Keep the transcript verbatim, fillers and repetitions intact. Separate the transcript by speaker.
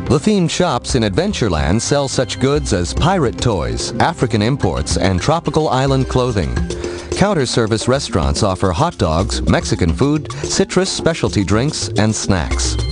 Speaker 1: The themed shops in Adventureland sell such goods as pirate toys, African imports, and tropical island clothing. Counter service restaurants offer hot dogs, Mexican food, citrus specialty drinks, and snacks.